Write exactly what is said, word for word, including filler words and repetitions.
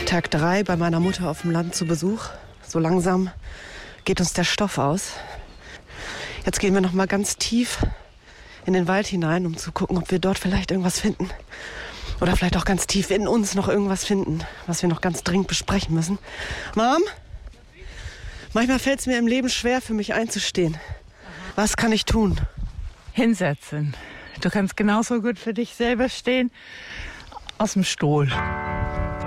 Tag drei bei meiner Mutter auf dem Land zu Besuch. So langsam geht uns der Stoff aus. Jetzt gehen wir noch mal ganz tief in den Wald hinein, um zu gucken, ob wir dort vielleicht irgendwas finden. Oder vielleicht auch ganz tief in uns noch irgendwas finden, was wir noch ganz dringend besprechen müssen. Mom, manchmal fällt es mir im Leben schwer, für mich einzustehen. Was kann ich tun? Hinsetzen. Du kannst genauso gut für dich selber stehen. Aus dem Stuhl.